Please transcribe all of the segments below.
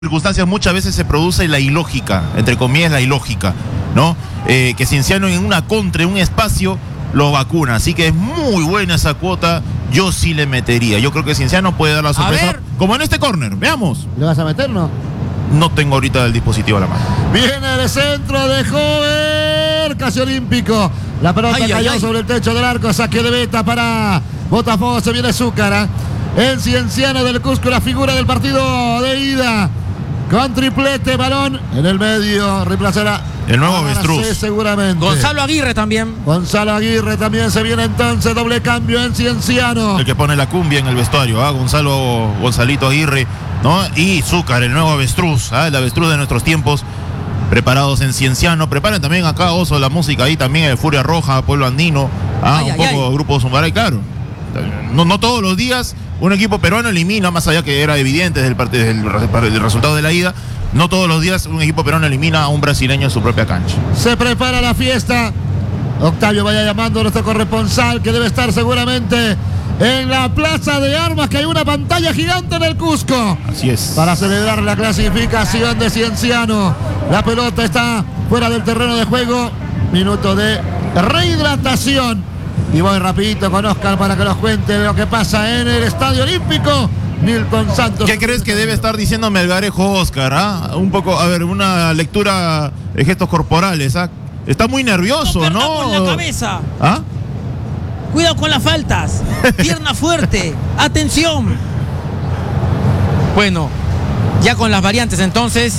circunstancias muchas veces se produce la ilógica, entre comillas la ilógica, ¿no? Que Cienciano en una contra, en un espacio, lo vacuna. Así que es muy buena esa cuota, yo sí le metería. Yo creo que Cienciano puede dar la sorpresa, como en este córner, veamos. ¿Le vas a meter, no? No tengo ahorita el dispositivo a la mano. Viene el centro de Jover, casi olímpico. La pelota cayó sobre el techo del arco, saque de beta para Botafogo, se viene Zúcar. El Cienciano del Cusco, la figura del partido de ida. Con triplete, balón en el medio, reemplazará el nuevo Avestruz. Seguramente. Gonzalo Aguirre también. Gonzalo Aguirre también se viene entonces, doble cambio en Cienciano. El que pone la cumbia en el vestuario, Gonzalito Aguirre, ¿no? Y Zúcar, el nuevo Avestruz, el Avestruz de nuestros tiempos, preparados en Cienciano. Preparen también acá, Oso, la música ahí también, el Furia Roja, Pueblo Andino, Grupo Zumbaray, claro. No todos los días un equipo peruano elimina, más allá que era evidente desde el resultado de la ida, no todos los días un equipo peruano elimina a un brasileño en su propia cancha. Se prepara la fiesta. Octavio vaya llamando a nuestro corresponsal, que debe estar seguramente en la Plaza de Armas, que hay una pantalla gigante en el Cusco. Así es. Para celebrar la clasificación de Cienciano. La pelota está fuera del terreno de juego. Minuto de rehidratación. Y voy rapidito con Oscar para que nos cuente lo que pasa en el Estadio Olímpico. Nilton Santos. ¿Qué crees que debe estar diciendo Melgarejo Oscar? Un poco, a ver, una lectura de gestos corporales. Está muy nervioso, ¿no? Con la cabeza. ¿Ah? Cuidado con las faltas. Pierna fuerte. Atención. Bueno, ya con las variantes entonces.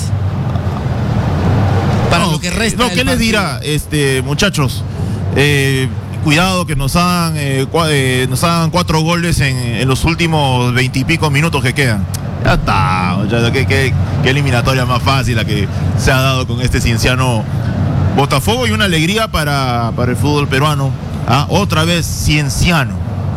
Para lo que resta. ¿Qué les dirá, muchachos? Cuidado que nos hagan 4 goles en los últimos 20 y pico minutos que quedan. Ya está, muchachos, qué eliminatoria más fácil la que se ha dado con este Cienciano Botafogo, y una alegría para el fútbol peruano. Otra vez Cienciano.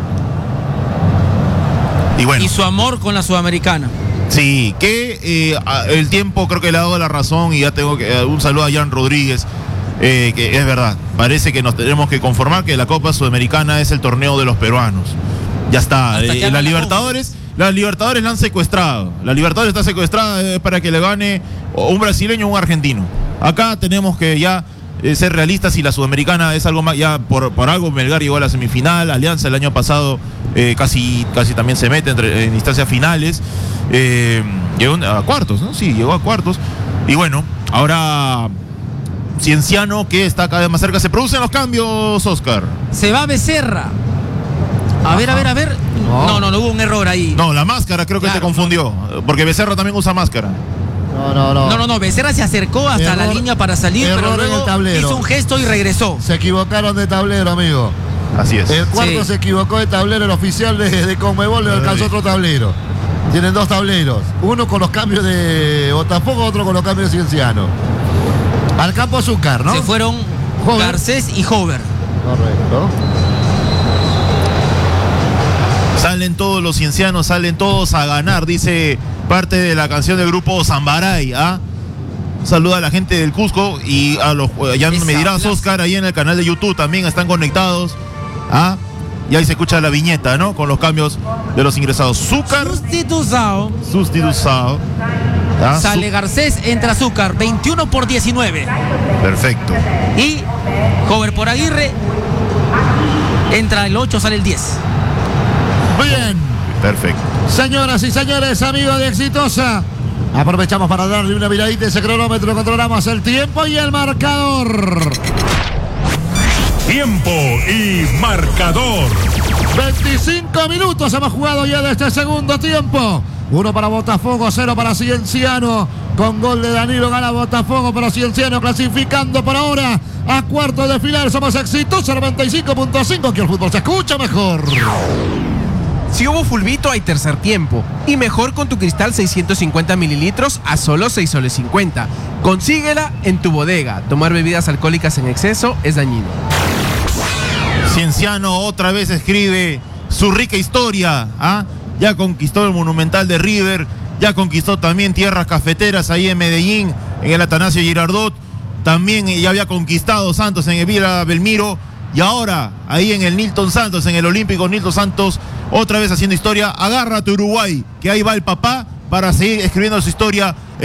Y bueno. Y su amor con la Sudamericana. Sí, que el tiempo creo que le ha dado la razón, y ya tengo que un saludo a Jan Rodríguez. Que es verdad, parece que nos tenemos que conformar que la Copa Sudamericana es el torneo de los peruanos. Ya está, la Libertadores la han secuestrado. La Libertadores está secuestrada para que le gane un brasileño o un argentino. Acá tenemos que ya ser realistas, y la Sudamericana es algo más. Ya por algo Melgar llegó a la semifinal, Alianza el año pasado casi también se mete en instancias finales. Llegó a cuartos, ¿no? Sí, llegó a cuartos. Y bueno, ahora Cienciano, que está cada vez más cerca. Se producen los cambios, Oscar. Se va Becerra. A ver. No, hubo un error ahí. No, la máscara creo que te confundió. Porque Becerra también usa máscara. No, Becerra se acercó hasta la línea para salir, pero luego hizo un gesto y regresó. Se equivocaron de tablero, amigo. Así es. El cuarto se equivocó de tablero, el oficial de Conmebol le alcanzó otro tablero. Tienen 2 tableros. Uno con los cambios de Botafogo, otro con los cambios de Cienciano. Al campo Zúcar, ¿no? Se fueron Garcés y Jover. Correcto. Salen todos los ciencianos, salen todos a ganar, dice parte de la canción del grupo Zumbaray. Saluda a la gente del Cusco, y a los ya me dirás, Oscar, ahí en el canal de YouTube también están conectados. Y ahí se escucha la viñeta, ¿no? Con los cambios de los ingresados. Zúcar. Sustituzado. Sale Garcés, entra Zúcar, 21-19. Perfecto. Y Jover por Aguirre, entra el 8, sale el 10. Bien. Perfecto. Señoras y señores, amigos de Exitosa, aprovechamos para darle una miradita a ese cronómetro. Controlamos el tiempo y el marcador. Tiempo y marcador. 25 minutos hemos jugado ya de este segundo tiempo. 1 para Botafogo, 0 para Cienciano. Con gol de Danilo gana Botafogo, pero Cienciano clasificando por ahora a cuartos de final. Somos Exitosa 95.5, que el fútbol se escucha mejor. Si hubo fulbito, hay tercer tiempo. Y mejor con tu Cristal 650 mililitros a solo 6 soles 50. Consíguela en tu bodega. Tomar bebidas alcohólicas en exceso es dañino. Cienciano otra vez escribe su rica historia. Ya conquistó el Monumental de River, ya conquistó también tierras cafeteras ahí en Medellín, en el Atanasio Girardot. También ya había conquistado Santos en el Villa Belmiro. Y ahora, ahí en el Nilton Santos, en el Olímpico Nilton Santos, otra vez haciendo historia. Agárrate, Uruguay, que ahí va el papá para seguir escribiendo su historia